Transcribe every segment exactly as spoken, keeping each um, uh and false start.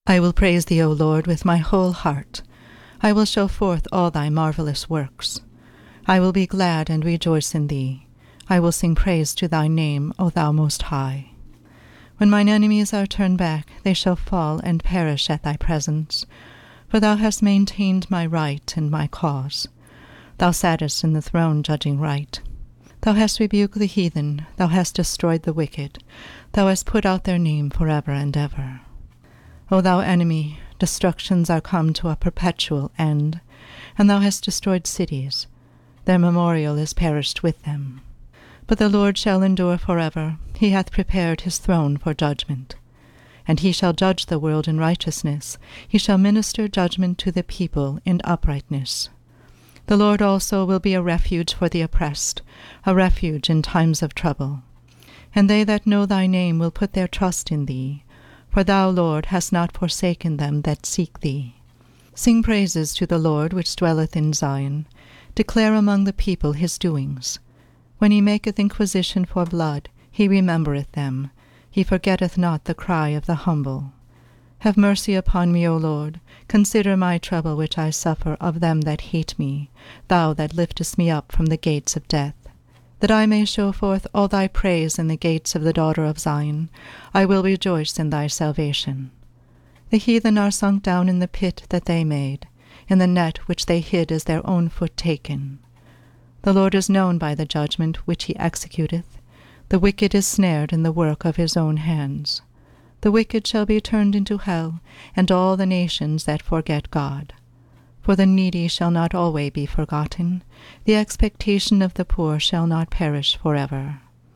I will praise thee, O Lord, with my whole heart. I will show forth all thy marvelous works. I will be glad and rejoice in thee. I will sing praise to thy name, O thou Most High. When mine enemies are turned back, they shall fall and perish at thy presence. For thou hast maintained my right and my cause. Thou sattest in the throne judging right. Thou hast rebuked the heathen, thou hast destroyed the wicked, thou hast put out their name forever and ever. O thou enemy, destructions are come to a perpetual end, and thou hast destroyed cities. Their memorial is perished with them. But the Lord shall endure forever. He hath prepared his throne for judgment. And he shall judge the world in righteousness. He shall minister judgment to the people in uprightness. The Lord also will be a refuge for the oppressed, a refuge in times of trouble. And they that know thy name will put their trust in thee. For thou, Lord, hast not forsaken them that seek thee. Sing praises to the Lord which dwelleth in Zion. Declare among the people his doings. When he maketh inquisition for blood, he remembereth them. He forgetteth not the cry of the humble. Have mercy upon me, O Lord. Consider my trouble which I suffer of them that hate me, thou that liftest me up from the gates of death. That I may show forth all thy praise in the gates of the daughter of Zion, I will rejoice in thy salvation. The heathen are sunk down in the pit that they made, in the net which they hid as their own foot taken. The Lord is known by the judgment which he executeth. The wicked is snared in the work of his own hands. The wicked shall be turned into hell, and all the nations that forget God. For the needy shall not always be forgotten. The expectation of the poor shall not perish forever.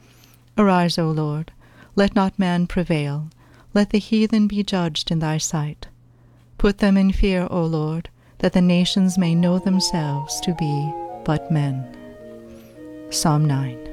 Arise, O Lord, let not man prevail. Let the heathen be judged in thy sight. Put them in fear, O Lord, that the nations may know themselves to be but men. Psalm nine.